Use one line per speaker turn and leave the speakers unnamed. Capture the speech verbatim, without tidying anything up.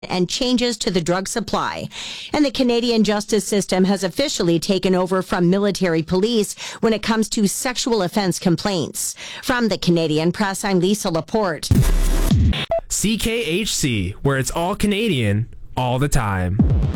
and changes to the drug supply. And the Canadian justice system has officially taken over from military police when it comes to sexual offense complaints. From the Canadian Press, I'm Lisa Laporte.
C K H C, where it's all Canadian all the time.